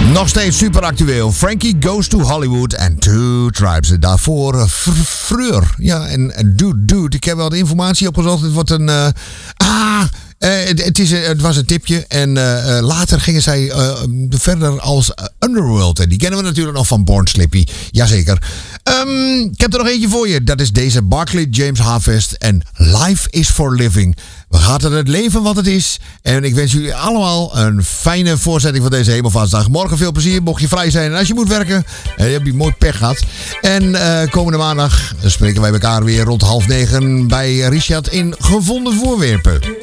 Nog steeds super actueel. Frankie Goes to Hollywood en Two Tribes. Daarvoor Freur. Ja, en Dude. Ik heb wel de informatie opgezocht. Het wordt een... Het was een tipje. En later gingen zij verder als Underworld. En die kennen we natuurlijk nog van Born Slippy. Jazeker. Ik heb er nog eentje voor je. Dat is deze Barclay James Harvest. En Life is for Living. We gaan het leven wat het is. En ik wens jullie allemaal een fijne voorzetting van deze Hemelvaartsdag. Morgen veel plezier, mocht je vrij zijn. En als je moet werken, heb je mooi pech gehad. En komende maandag spreken wij elkaar weer rond 8:30 bij Richard in Gevonden Voorwerpen.